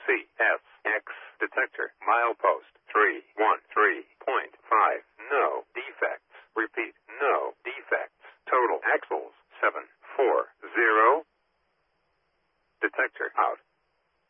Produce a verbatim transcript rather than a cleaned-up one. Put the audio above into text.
C S X detector. Milepost three one three point five. No defects. Repeat, no defects. Total axles seven four zero. Detector out.